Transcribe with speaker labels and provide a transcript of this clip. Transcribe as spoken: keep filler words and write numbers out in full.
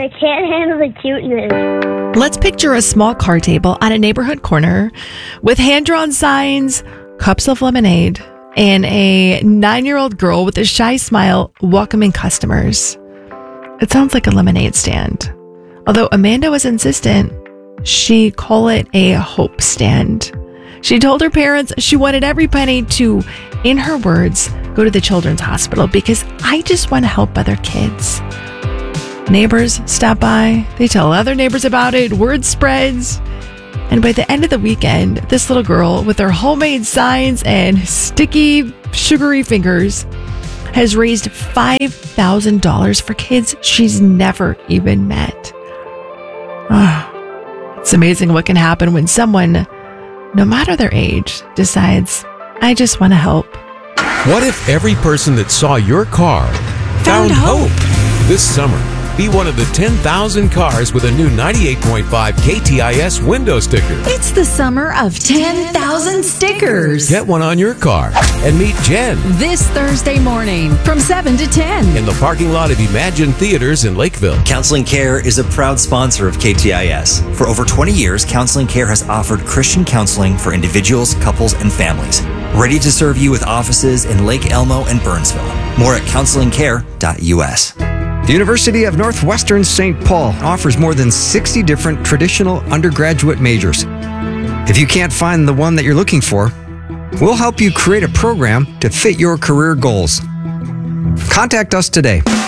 Speaker 1: I can't handle the cuteness.
Speaker 2: Let's picture a small card table on a neighborhood corner with hand-drawn signs, cups of lemonade, and a nine-year-old girl with a shy smile welcoming customers. It sounds like a lemonade stand. Although Amanda was insistent, she call it a hope stand. She told her parents she wanted every penny to, in her words, go to the children's hospital because I just want to help other kids. Neighbors stop by. They tell other neighbors about it. Word spreads. And by the end of the weekend, this little girl with her homemade signs and sticky, sugary fingers has raised five thousand dollars for kids she's never even met. Oh, it's amazing what can happen when someone, no matter their age, decides, I just want to help.
Speaker 3: What if every person that saw your car found, found hope? hope? This summer, be one of the ten thousand cars with a new ninety-eight point five K T I S window sticker.
Speaker 4: It's the summer of ten thousand stickers.
Speaker 3: Get one on your car and meet Jen
Speaker 4: this Thursday morning from seven to ten
Speaker 3: in the parking lot of Imagine Theaters in Lakeville.
Speaker 5: Counseling Care is a proud sponsor of K T I S. For over twenty years, Counseling Care has offered Christian counseling for individuals, couples, and families. Ready to serve you with offices in Lake Elmo and Burnsville. More at counseling care dot U S.
Speaker 6: The University of Northwestern Saint Paul offers more than sixty different traditional undergraduate majors. If you can't find the one that you're looking for, we'll help you create a program to fit your career goals. Contact us today.